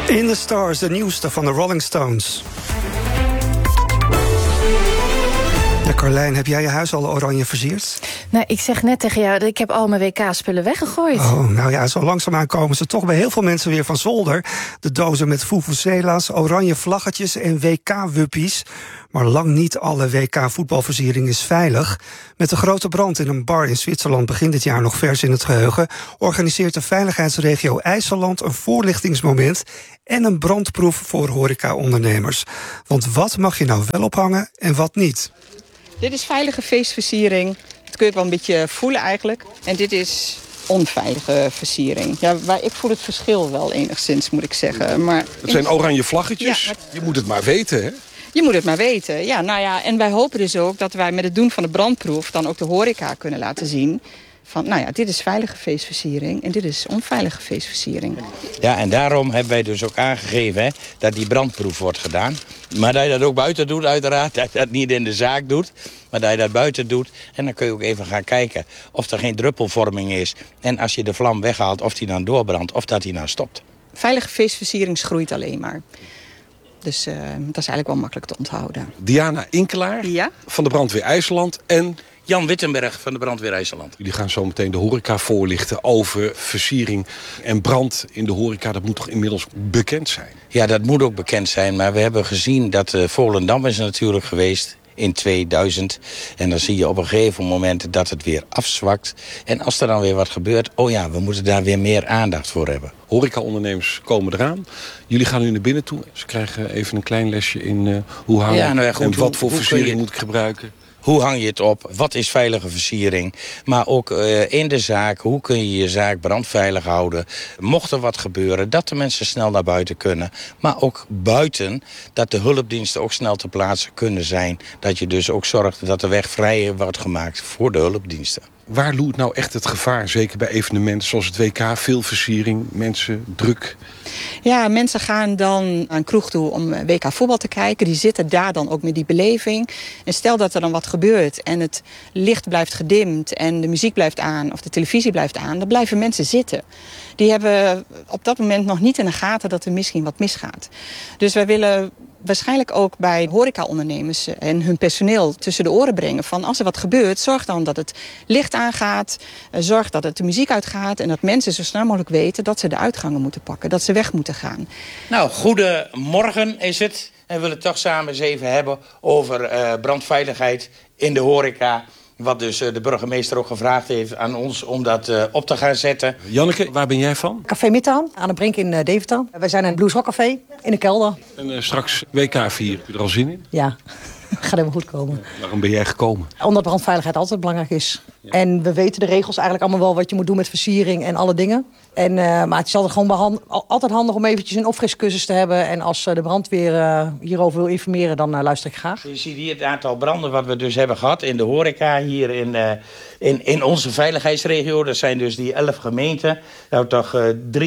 In the Stars, de nieuwste van de Rolling Stones. Ja, Carlijn, heb jij je huis al oranje versierd? Nou, ik zeg net tegen jou dat ik heb al mijn WK-spullen weggegooid. Oh, nou ja, zo langzaamaan komen ze toch bij heel veel mensen weer van zolder. De dozen met vuvuzela's, oranje vlaggetjes en WK-wuppies. Maar lang niet alle WK-voetbalversiering is veilig. Met de grote brand in een bar in Zwitserland begin dit jaar nog vers in het geheugen, organiseert de veiligheidsregio IJsseland een voorlichtingsmoment en een brandproef voor horeca-ondernemers. Want wat mag je nou wel ophangen en wat niet? Dit is veilige feestversiering. Dat kun je wel een beetje voelen eigenlijk. En dit is onveilige versiering. Ja, ik voel het verschil wel enigszins, moet ik zeggen. Maar het zijn oranje vlaggetjes. Ja, je moet het maar weten, hè? Je moet het maar weten, ja. Nou ja, en wij hopen dus ook dat wij met het doen van de brandproef dan ook de horeca kunnen laten zien van, nou ja, dit is veilige feestversiering en dit is onveilige feestversiering. Ja, en daarom hebben wij dus ook aangegeven, hè, dat die brandproef wordt gedaan. Maar dat je dat ook buiten doet, uiteraard. Dat je dat niet in de zaak doet, maar dat je dat buiten doet. En dan kun je ook even gaan kijken of er geen druppelvorming is. En als je de vlam weghaalt, of die dan doorbrandt of dat die dan stopt. Veilige feestversiering groeit alleen maar. Dus dat is eigenlijk wel makkelijk te onthouden. Diana Inkelaar, ja? Van de Brandweer IJsseland en Jan Wittenberg van de Brandweer IJsseland. Jullie gaan zo meteen de horeca voorlichten over versiering en brand in de horeca. Dat moet toch inmiddels bekend zijn? Ja, dat moet ook bekend zijn. Maar we hebben gezien dat Volendam is natuurlijk geweest in 2000. En dan zie je op een gegeven moment dat het weer afzwakt. En als er dan weer wat gebeurt, oh ja, we moeten daar weer meer aandacht voor hebben. Horecaondernemers komen eraan. Jullie gaan nu naar binnen toe. Ze krijgen even een klein lesje in hoe hangen en wat voor versiering moet ik gebruiken. Hoe hang je het op? Wat is veilige versiering? Maar ook in de zaak, hoe kun je je zaak brandveilig houden? Mocht er wat gebeuren, dat de mensen snel naar buiten kunnen. Maar ook buiten, dat de hulpdiensten ook snel ter plaatse kunnen zijn. Dat je dus ook zorgt dat de weg vrij wordt gemaakt voor de hulpdiensten. Waar loert nou echt het gevaar, zeker bij evenementen zoals het WK? Veel versiering, mensen, druk. Ja, mensen gaan dan naar een kroeg toe om WK voetbal te kijken. Die zitten daar dan ook met die beleving. En stel dat er dan wat gebeurt en het licht blijft gedimd en de muziek blijft aan of de televisie blijft aan, dan blijven mensen zitten. Die hebben op dat moment nog niet in de gaten dat er misschien wat misgaat. Dus wij willen waarschijnlijk ook bij horecaondernemers en hun personeel tussen de oren brengen van als er wat gebeurt, zorg dan dat het licht aangaat, zorg dat het de muziek uitgaat en dat mensen zo snel mogelijk weten dat ze de uitgangen moeten pakken, dat ze weg moeten gaan. Nou, goedemorgen is het. En we willen het toch samen eens even hebben over brandveiligheid in de horeca. Wat dus de burgemeester ook gevraagd heeft aan ons om dat op te gaan zetten. Janneke, waar ben jij van? Café Midtown, aan de Brink in Deventer. Wij zijn een Blues Rock Café in de kelder. En straks WK 4, heb je er al zin in? Ja, gaat helemaal goed komen. Waarom ben jij gekomen? Omdat brandveiligheid altijd belangrijk is. Ja. En we weten de regels eigenlijk allemaal wel wat je moet doen met versiering en alle dingen. Maar het is altijd gewoon altijd handig om eventjes een opfriscursus te hebben. En als de brandweer hierover wil informeren, dan luister ik graag. Je ziet hier het aantal branden wat we dus hebben gehad in de horeca hier in onze veiligheidsregio. Dat zijn dus die 11 gemeenten. Dat we toch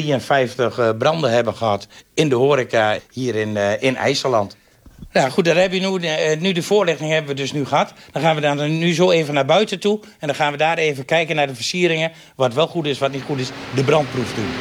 53 branden hebben gehad in de horeca hier in IJsseland. Nou goed, daar heb je nu de voorlichting hebben we dus nu gehad. Dan gaan we dan nu zo even naar buiten toe. En dan gaan we daar even kijken naar de versieringen. Wat wel goed is, wat niet goed is. De brandproef doen.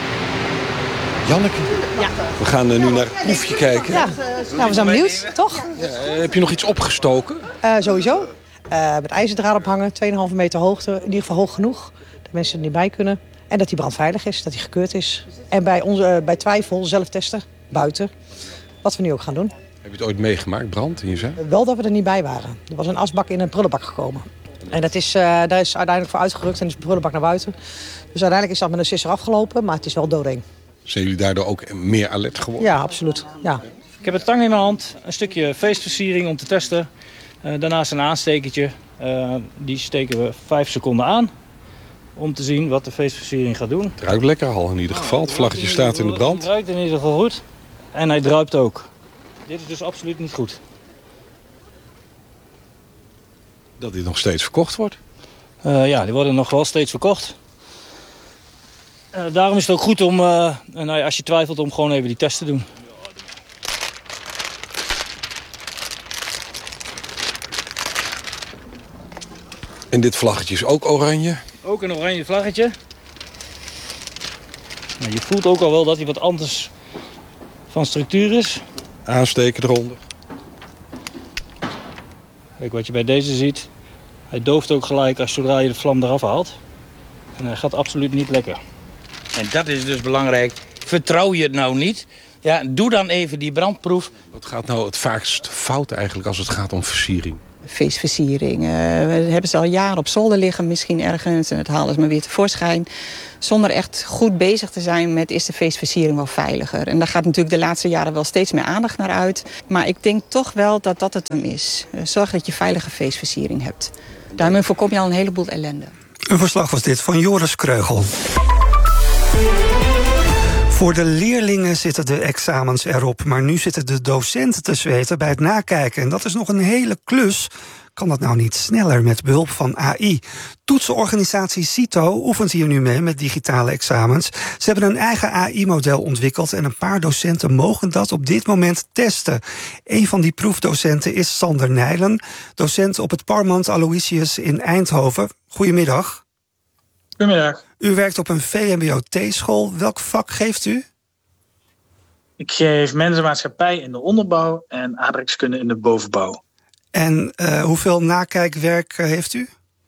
Janneke, ja. We gaan nu naar het proefje kijken. Ja, nou, we zijn benieuwd, toch? Ja, heb je nog iets opgestoken? Sowieso. Met ijzerdraad ophangen, 2,5 meter hoogte. In ieder geval hoog genoeg. Dat mensen er niet bij kunnen. En dat die brandveilig is, dat die gekeurd is. En bij twijfel zelf testen, buiten. Wat we nu ook gaan doen. Heb je het ooit meegemaakt, brand in je zaak? Wel dat we er niet bij waren. Er was een asbak in een prullenbak gekomen. En daar is uiteindelijk voor uitgerukt en is de prullenbak naar buiten. Dus uiteindelijk is dat met een sisser afgelopen, maar het is wel doodeng. Zijn jullie daardoor ook meer alert geworden? Ja, absoluut. Ja. Ik heb een tang in mijn hand, een stukje feestversiering om te testen. Daarnaast een aanstekertje. Die steken we 5 seconden aan. Om te zien wat de feestversiering gaat doen. Het ruikt lekker al in ieder geval. Het vlaggetje staat in de brand. Het ruikt in ieder geval goed. En hij druipt ook. Dit is dus absoluut niet goed. Dat dit nog steeds verkocht wordt? Ja, die worden nog wel steeds verkocht. Daarom is het ook goed om, als je twijfelt, om gewoon even die test te doen. En dit vlaggetje is ook oranje? Ook een oranje vlaggetje. Maar je voelt ook al wel dat hij wat anders van structuur is. Aansteken eronder. Kijk wat je bij deze ziet. Hij dooft ook gelijk zodra je de vlam eraf haalt. En hij gaat absoluut niet lekker. En dat is dus belangrijk. Vertrouw je het nou niet? Ja, doe dan even die brandproef. Wat gaat nou het vaakst fout eigenlijk als het gaat om versiering? Feestversiering. We hebben ze al jaren op zolder liggen misschien ergens. En het halen ze maar weer tevoorschijn. Zonder echt goed bezig te zijn met is de feestversiering wel veiliger. En daar gaat natuurlijk de laatste jaren wel steeds meer aandacht naar uit. Maar ik denk toch wel dat dat het hem is. Zorg dat je veilige feestversiering hebt. Daarmee voorkom je al een heleboel ellende. Een verslag was dit van Joris Kreugel. Voor de leerlingen zitten de examens erop, maar nu zitten de docenten te zweten bij het nakijken. En dat is nog een hele klus. Kan dat nou niet sneller met behulp van AI? Toetsenorganisatie CITO oefent hier nu mee met digitale examens. Ze hebben een eigen AI-model ontwikkeld en een paar docenten mogen dat op dit moment testen. Een van die proefdocenten is Sander Nijlen, docent op het Parmant Aloysius in Eindhoven. Goedemiddag. Goedemiddag. U werkt op een VMBO-T-school. Welk vak geeft u? Ik geef mensenmaatschappij in de onderbouw en aardrijkskunde in de bovenbouw. En hoeveel nakijkwerk heeft u?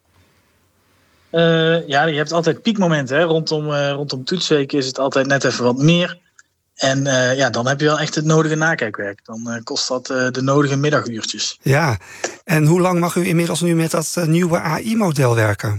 Ja, je hebt altijd piekmomenten. Hè? Rondom toetsweken is het altijd net even wat meer. En dan heb je wel echt het nodige nakijkwerk. Dan kost dat de nodige middaguurtjes. Ja, en hoe lang mag u inmiddels nu met dat nieuwe AI-model werken?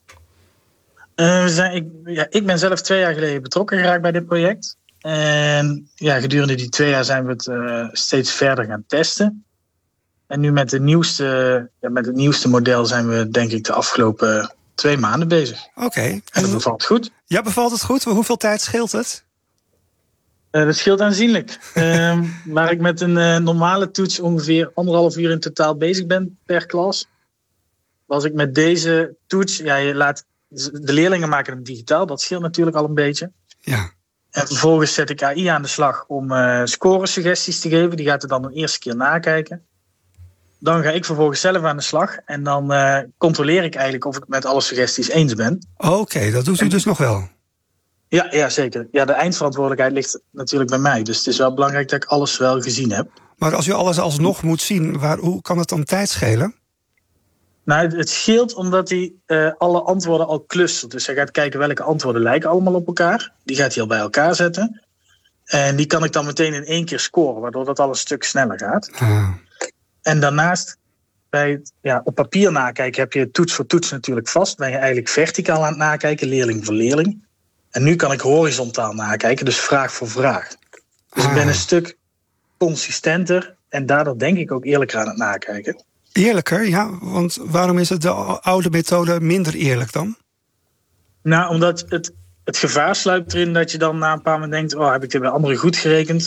Ik ben zelf 2 jaar geleden betrokken geraakt bij dit project. En ja, gedurende die 2 jaar zijn we het steeds verder gaan testen. En nu met het nieuwste model zijn we denk ik de afgelopen 2 maanden bezig. Oké. En dat bevalt goed. Ja, bevalt het goed? Hoeveel tijd scheelt het? Dat scheelt aanzienlijk. Waar ik met een normale toets ongeveer 1,5 uur in totaal bezig ben per klas. Was ik met deze toets, de leerlingen maken hem digitaal, dat scheelt natuurlijk al een beetje. Ja. En vervolgens zet ik AI aan de slag om scoresuggesties te geven. Die gaat er dan een eerste keer nakijken. Dan ga ik vervolgens zelf aan de slag. En dan controleer ik eigenlijk of ik met alle suggesties eens ben. Oké, dat doet u dus nog wel. Ja, zeker. Ja, de eindverantwoordelijkheid ligt natuurlijk bij mij. Dus het is wel belangrijk dat ik alles wel gezien heb. Maar als u alles alsnog moet zien, hoe kan het dan tijd schelen? Nou, het scheelt omdat hij alle antwoorden al clustert. Dus hij gaat kijken welke antwoorden lijken allemaal op elkaar. Die gaat hij al bij elkaar zetten. En die kan ik dan meteen in 1 keer scoren, waardoor dat al een stuk sneller gaat. Ah. En daarnaast, bij het op papier nakijken heb je toets voor toets natuurlijk vast. Ben je eigenlijk verticaal aan het nakijken, leerling voor leerling. En nu kan ik horizontaal nakijken, dus vraag voor vraag. Dus ik ben een stuk consistenter en daardoor denk ik ook eerlijker aan het nakijken. Eerlijker, ja, want waarom is het de oude methode minder eerlijk dan? Nou, omdat het gevaar sluipt erin dat je dan na een paar maanden denkt, heb ik dit bij anderen goed gerekend?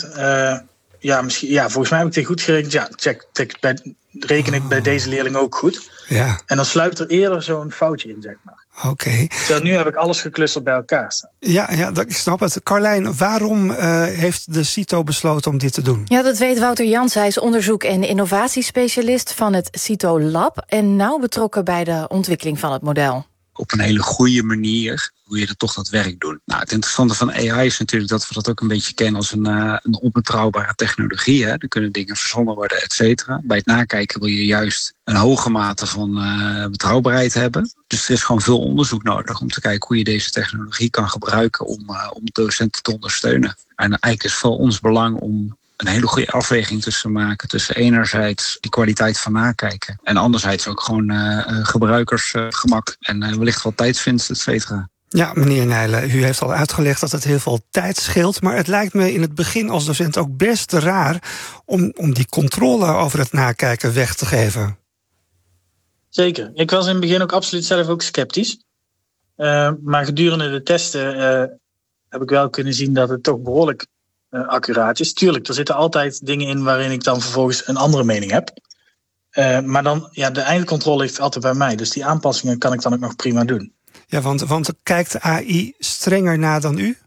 Volgens mij heb ik dit goed gerekend. Ja, reken ik bij deze leerling ook goed. Ja. En dan sluipt er eerder zo'n foutje in, zeg maar. Oké. Terwijl nu heb ik alles geclusterd bij elkaar staan. Ja, ik snap het. Carlijn, waarom heeft de CITO besloten om dit te doen? Ja, dat weet Wouter Jans. Hij is onderzoek- en innovatiespecialist van het CITO Lab en nauw betrokken bij de ontwikkeling van het model. Op een hele goede manier hoe je toch dat werk doet. Nou, het interessante van AI is natuurlijk dat we dat ook een beetje kennen als een onbetrouwbare technologie. Hè. Er kunnen dingen verzonnen worden, et cetera. Bij het nakijken wil je juist een hoge mate van betrouwbaarheid hebben. Dus er is gewoon veel onderzoek nodig om te kijken hoe je deze technologie kan gebruiken om docenten te ondersteunen. En eigenlijk is het vooral ons belang om een hele goede afweging tussen maken tussen enerzijds die kwaliteit van nakijken en anderzijds ook gewoon gebruikersgemak en wellicht wel tijdswinst, et cetera. Ja, meneer Nijlen, u heeft al uitgelegd dat het heel veel tijd scheelt, maar het lijkt me in het begin als docent ook best raar om die controle over het nakijken weg te geven. Zeker. Ik was in het begin ook absoluut zelf ook sceptisch. Maar gedurende de testen heb ik wel kunnen zien dat het toch behoorlijk accuraat is. Tuurlijk, er zitten altijd dingen in waarin ik dan vervolgens een andere mening heb. Maar dan, de eindcontrole ligt altijd bij mij. Dus die aanpassingen kan ik dan ook nog prima doen. Ja, want kijkt AI strenger na dan u?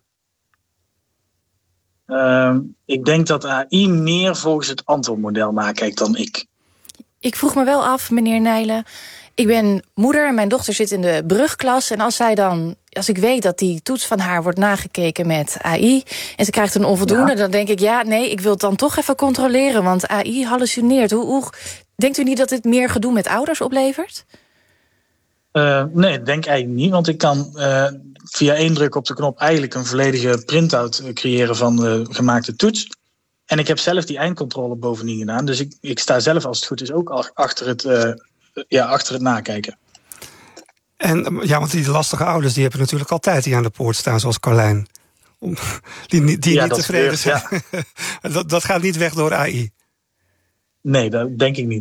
Ik denk dat AI meer volgens het antwoordmodel nakijkt dan ik. Ik vroeg me wel af, meneer Nijlen, Ik ben moeder en mijn dochter zit in de brugklas. En als ik weet dat die toets van haar wordt nagekeken met AI... en ze krijgt een onvoldoende, dan denk ik... ik wil het dan toch even controleren, want AI hallucineert. Hoe denkt u niet dat dit meer gedoe met ouders oplevert? Nee, ik denk eigenlijk niet. Want ik kan via 1 druk op de knop eigenlijk een volledige printout creëren van de gemaakte toets. En ik heb zelf die eindcontrole bovendien gedaan. Dus ik sta zelf, als het goed is, ook achter het nakijken. En want die lastige ouders die hebben natuurlijk altijd die aan de poort staan, zoals Carlijn. Die niet tevreden zijn. Ja. Dat gaat niet weg door AI. Nee, dat denk ik niet.